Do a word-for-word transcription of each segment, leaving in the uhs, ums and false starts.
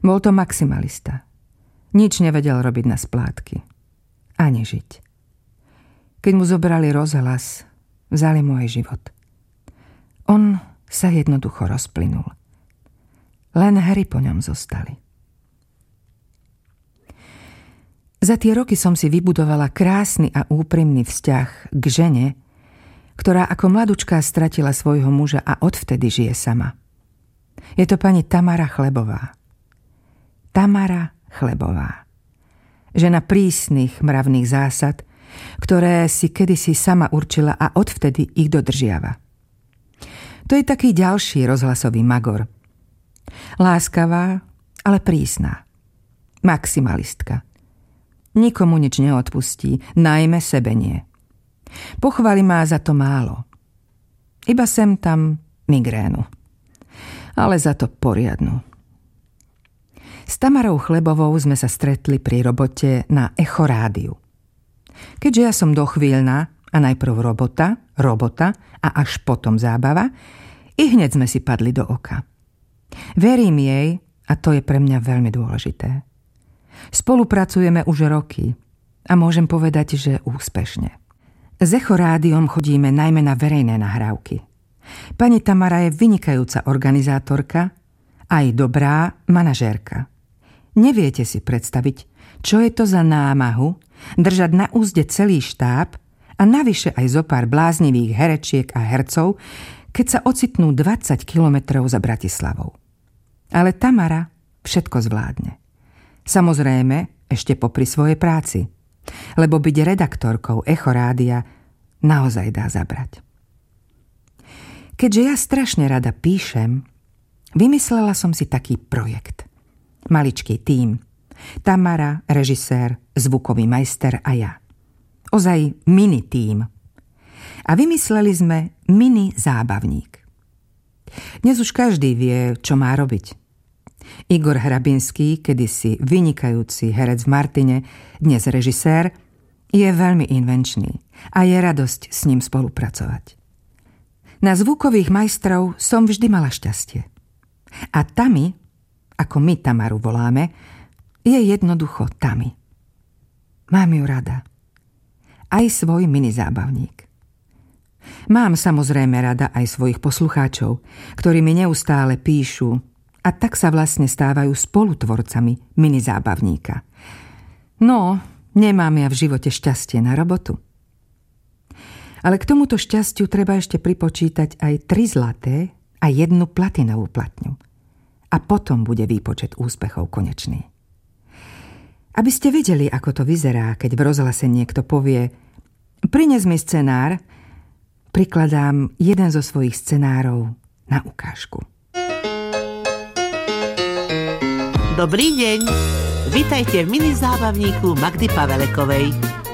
Bol to maximalista. Nič nevedel robiť na splátky. Ani žiť. Keď mu zobrali rozhlas, vzali mu aj život. On sa jednoducho rozplynul. Len hry po ňom zostali. Za tie roky som si vybudovala krásny a úprimný vzťah k žene, ktorá ako mladučká stratila svojho muža a odvtedy žije sama. Je to pani Tamara Chlebová. Tamara Chlebová. Žena prísnych mravných zásad, ktoré si kedysi sama určila a odvtedy ich dodržiava. To je taký ďalší rozhlasový magor. Láskavá, ale prísna. Maximalistka. Nikomu nič neodpustí, najmä sebe nie. Pochváli má za to málo. Iba sem tam migrénu. Ale za to poriadnu. S Tamarou Chlebovou sme sa stretli pri robote na Echo rádiu. Keďže ja som dochvíľna a najprv robota, robota a až potom zábava, i hneď sme si padli do oka. Verím jej, a to je pre mňa veľmi dôležité. Spolupracujeme už roky a môžem povedať, že úspešne. S Echo rádiom chodíme najmä na verejné nahrávky. Pani Tamara je vynikajúca organizátorka, aj dobrá manažérka. Neviete si predstaviť, čo je to za námahu držať na úzde celý štáb a navyše aj zo pár bláznivých herečiek a hercov, keď sa ocitnú dvadsať kilometrov za Bratislavou. Ale Tamara všetko zvládne. Samozrejme, ešte popri svojej práci. Lebo byť redaktorkou Echo rádia naozaj dá zabrať. Keďže ja strašne rada píšem, vymyslela som si taký projekt. Maličký tím. Tamara, režisér, zvukový majster a ja. Ozaj mini tím. A vymysleli sme mini zábavník. Dnes už každý vie, čo má robiť. Igor Hrabinský, kedysi vynikajúci herec v Martine, dnes režisér, je veľmi invenčný a je radosť s ním spolupracovať. Na zvukových majstrov som vždy mala šťastie. A Tami, ako my Tamaru voláme, je jednoducho Tami. Mám ju rada. Aj svoj mini zábavník. Mám samozrejme rada aj svojich poslucháčov, ktorí mi neustále píšu a tak sa vlastne stávajú spolutvorcami mini zábavníka. No, nemám ja v živote šťastie na robotu. Ale k tomuto šťastiu treba ešte pripočítať aj tri zlaté a jednu platinovú platňu. A potom bude výpočet úspechov konečný. Aby ste vedeli, ako to vyzerá, keď v rozhlase niekto povie: prines mi scenár, prikladám jeden zo svojich scenárov na ukážku. Dobrý deň, vítajte v mini zábavníku Magdy Pavelekovej.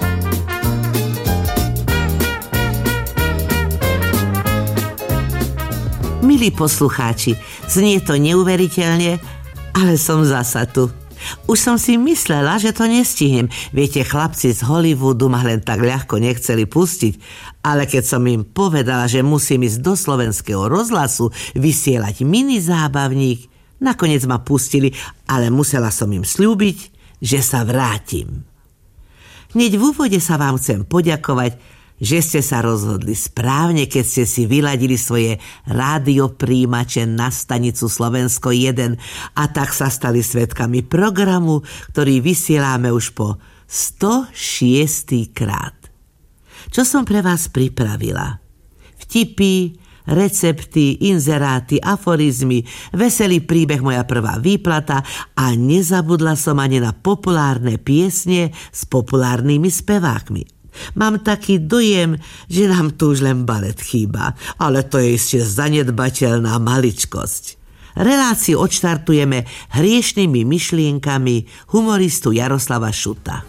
Milí poslucháči, znie to neuveriteľne, ale som zasa tu. Už som si myslela, že to nestihnem. Viete, chlapci z Hollywoodu ma len tak ľahko nechceli pustiť, ale keď som im povedala, že musím ísť do slovenského rozhlasu vysielať mini zábavník, nakoniec ma pustili, ale musela som im sľúbiť, že sa vrátim. Hneď v úvode sa vám chcem poďakovať, že ste sa rozhodli správne, keď ste si vyladili svoje rádiopríjimače na stanicu Slovensko jeden a tak sa stali svedkami programu, ktorý vysielame už po stošesť krát. Čo som pre vás pripravila? Vtipy, recepty, inzeráty, aforizmy, veselý príbeh Moja prvá výplata a nezabudla som ani na populárne piesne s populárnymi spevákmi. Mám taký dojem, že nám tu už len balet chýba, ale to je ešte zanedbateľná maličkosť. Reláciu odštartujeme hriešnými myšlienkami humoristu Jaroslava Šuta.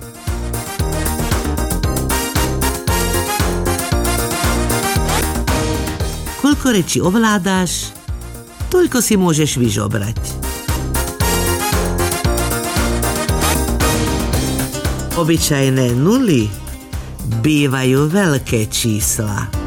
Koľko rečí ovládáš, toľko si môžeš vyžobrať. Obyčajné nuly bývajú veľké čísla.